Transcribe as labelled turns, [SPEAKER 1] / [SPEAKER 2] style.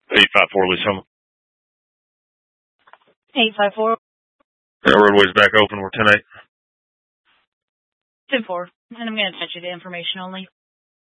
[SPEAKER 1] 854 Lisa.
[SPEAKER 2] 854.
[SPEAKER 1] Roadway's back open. We're 10-8.
[SPEAKER 2] 10-4. And I'm going to touch you to information only.